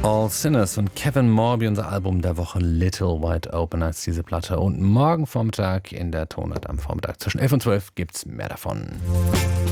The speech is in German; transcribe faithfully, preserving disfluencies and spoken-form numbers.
All Sinners und Kevin Morby, unser Album der Woche Little Wide Open als diese Platte. Und morgen Vormittag in der Tonart am Vormittag zwischen elf und zwölf gibt's mehr davon.